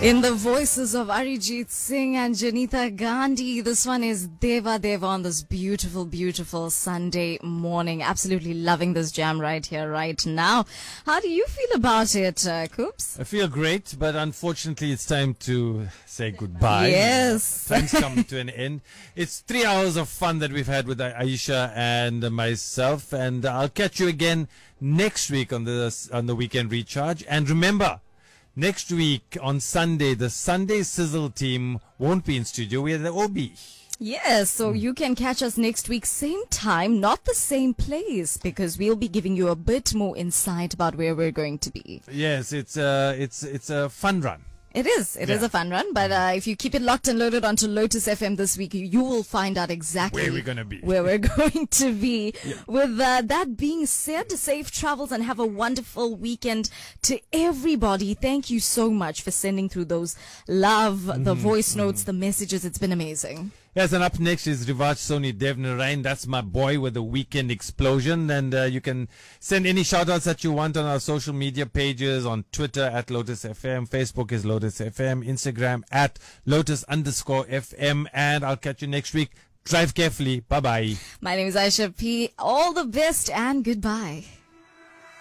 In the voices of Arijit Singh and Janita Gandhi, this one is Deva Deva on this beautiful, beautiful Sunday morning. Absolutely loving this jam right here, right now. How do you feel about it, Coops? I feel great, but unfortunately it's time to say goodbye. Yes. Time's come to an end. It's 3 hours of fun that we've had with Aisha and myself, and I'll catch you again next week on the Weekend Recharge. And remember, next week on Sunday, the Sunday Sizzle team won't be in studio. We're at the OB. Yes, so you can catch us next week, same time, not the same place, because we'll be giving you a bit more insight about where we're going to be. Yes, it's a fun run. It is. It is a fun run, but if you keep it locked and loaded onto Lotus FM this week, you will find out exactly where we're going to be. Yeah. With that being said, safe travels and have a wonderful weekend to everybody. Thank you so much for sending through those the voice notes, the messages. It's been amazing. Yes, and up next is Rivaj Soni Devnarayan. That's my boy with the Weekend Explosion. And you can send any shout-outs that you want on our social media pages, on Twitter at Lotus FM, Facebook is Lotus FM, Instagram at Lotus_FM. And I'll catch you next week. Drive carefully. Bye-bye. My name is Aisha P. All the best and goodbye.